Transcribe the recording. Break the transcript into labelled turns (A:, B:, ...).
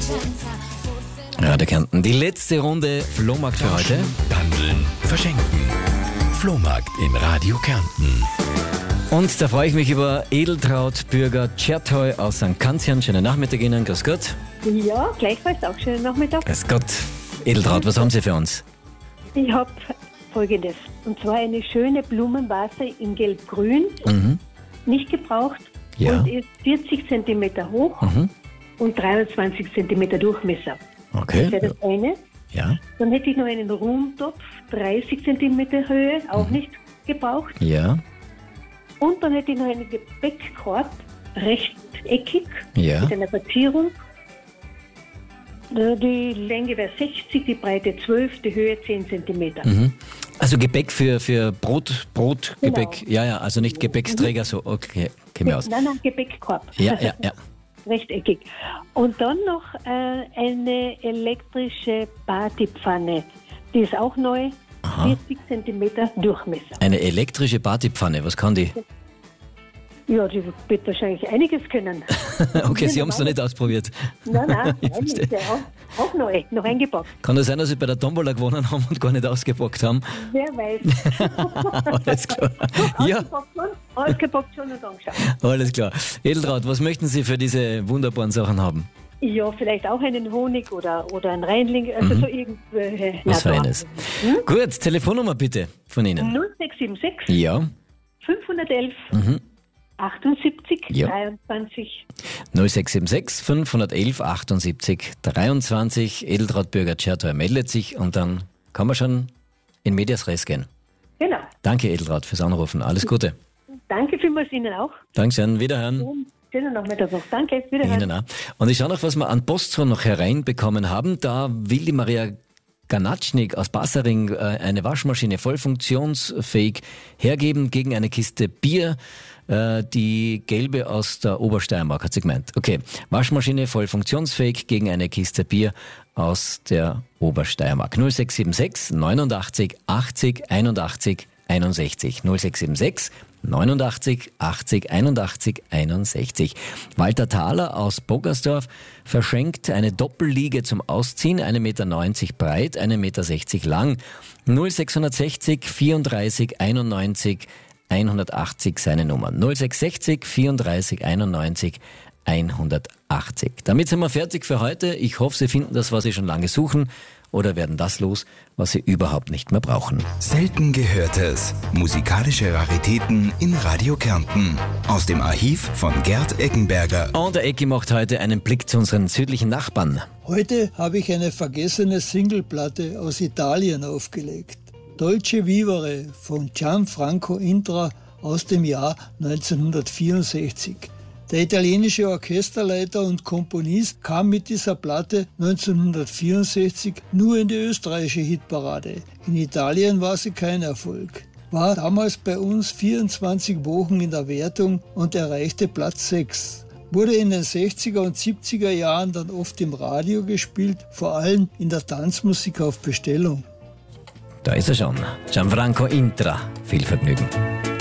A: Radio Kärnten, die letzte Runde Flohmarkt für heute.
B: Handeln, verschenken. Flohmarkt in Radio Kärnten.
A: Und da freue ich mich über Edeltraud Bürger Tschertoy aus St. Kantian. Schönen Nachmittag Ihnen, grüß Gott.
C: Ja, gleichfalls auch schönen Nachmittag.
A: Grüß Gott. Edeltraud, was haben Sie für uns?
C: Ich habe Folgendes, und zwar eine schöne Blumenvase in Gelb-Grün, nicht gebraucht,
A: Ja.
C: und ist 40 cm hoch und 23 cm Durchmesser.
A: Okay.
C: Das wäre das eine.
A: Ja.
C: Dann hätte ich noch einen Rumtopf, 30 cm Höhe, auch nicht gebraucht.
A: Ja.
C: Und dann hätte ich noch einen Gebäckkorb, rechteckig,
A: Ja.
C: mit einer Verzierung. Die Länge wäre 60, die Breite 12, die Höhe 10 cm.
A: Also Gebäck für Brotgebäck.
C: Genau.
A: Ja, also nicht Gepäcksträger, so, okay, käme aus.
C: Nein, Gebäckkorb.
A: Ja.
C: Rechteckig. Und dann noch eine elektrische Partypfanne. Die ist auch neu, 40 cm Durchmesser.
A: Eine elektrische Partypfanne, was kann die?
C: Ja, die wird wahrscheinlich einiges können.
A: Okay, Sie haben es noch nicht ausprobiert.
C: Nein,
A: Ich verstehe.
C: ist ja auch neu, noch eingepackt.
A: Kann das sein, dass Sie bei der Tombola gewonnen haben und gar nicht ausgepackt haben?
C: Wer weiß.
A: Alles klar. Ja,
C: Ausgepackt schon und angeschaut.
A: alles klar. Edeltraud, was möchten Sie für diese wunderbaren Sachen haben?
C: Ja, vielleicht auch einen Honig oder ein Reinling, also so irgendwelche.
A: Was Feines. Gut, Telefonnummer bitte von Ihnen.
C: 0676
A: Ja,
C: 511 78
A: Ja.
C: 23.
A: 0676 511 78 23. Edeltraud Bürger Tschertoy meldet sich und dann kann man schon in Medias Res gehen.
C: Genau.
A: Danke Edeltraud fürs Anrufen. Alles Gute.
C: Danke vielmals Ihnen auch.
A: Dankeschön, wiederhören.
C: Und schönen Nachmittag noch. Danke, wiederhören.
A: Ihnen auch. Und ich schaue noch, was wir an Post so noch hereinbekommen haben. Da will die Maria Ganatschnik aus Bassaring eine Waschmaschine voll funktionsfähig hergeben gegen eine Kiste Bier. Die gelbe aus der Obersteiermark, hat sie gemeint. Okay, Waschmaschine voll funktionsfähig gegen eine Kiste Bier aus der Obersteiermark. 0676 89 80 81 61. 0676 89 80 81 61. Walter Thaler aus Boggersdorf verschenkt eine Doppelliege zum Ausziehen, 1,90 Meter breit, 1,60 Meter lang. 0660 34 91 180 seine Nummer. 0660 34 91 180. Damit sind wir fertig für heute. Ich hoffe, Sie finden das, was Sie schon lange suchen, oder werden das los, was Sie überhaupt nicht mehr brauchen.
B: Selten Gehörtes. Musikalische Raritäten in Radio Kärnten. Aus dem Archiv von Gerd Eggenberger.
A: Und der Ecki macht heute einen Blick zu unseren südlichen Nachbarn.
D: Heute habe ich eine vergessene Singleplatte aus Italien aufgelegt. Dolce Vivere von Gianfranco Intra aus dem Jahr 1964. Der italienische Orchesterleiter und Komponist kam mit dieser Platte 1964 nur in die österreichische Hitparade. In Italien war sie kein Erfolg. War damals bei uns 24 Wochen in der Wertung und erreichte Platz 6. Wurde in den 60er und 70er Jahren dann oft im Radio gespielt, vor allem in der Tanzmusik auf Bestellung.
A: Da ist er schon. Gianfranco Intra. Viel Vergnügen.